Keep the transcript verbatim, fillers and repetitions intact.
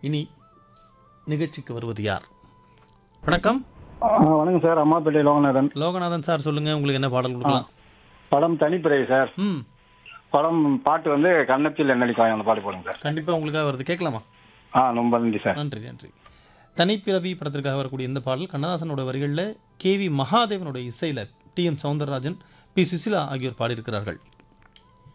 இனி நிகழ்ச்சிக்கு வருவது யார்? வணக்கம். ஆ, வணக்கம் சார். அம்மாப்பேட்டை லோகநாதன். லோகநாதன் சார் சொல்லுங்க, உங்களுக்கு என்ன பாடல் ஆ, கொடுக்கலாம்? படம் தனிப்பிறை சார். ம் படம் பாட்டு வந்து கன்னத்தில் என்னடி காயம் அந்த பாட்டு போடுங்க சார். கண்டிப்பாக உங்களுக்காக வருது, கேட்கலாமா? ஆ, ரொம்ப நன்றி சார். நன்றி நன்றி. தனிப்பிறவி படத்திற்காக வரக்கூடிய இந்த பாடல் கண்ணதாசனோட வரிகளில் கே வி மகாதேவனோட இசையில் D M Soundararajan, B Susheela ஆகியோர் பாடியிருக்கிறார்கள்.